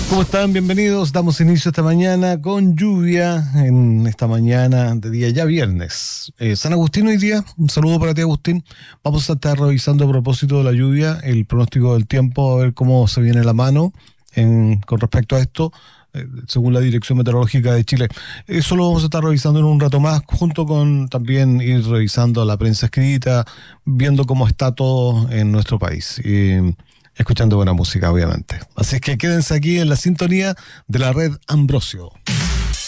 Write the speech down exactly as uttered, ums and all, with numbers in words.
¿Cómo están? Bienvenidos. Damos inicio esta mañana con lluvia, en esta mañana de día ya viernes. Eh, San Agustín hoy día, un saludo para ti, Agustín. Vamos a estar revisando a propósito de la lluvia, el pronóstico del tiempo, a ver cómo se viene la mano en, con respecto a esto, eh, según la Dirección Meteorológica de Chile. Eso lo vamos a estar revisando en un rato más, junto con también ir revisando la prensa escrita, viendo cómo está todo en nuestro país. Y escuchando buena música, obviamente. Así es que quédense aquí en la sintonía de la red Ambrosio.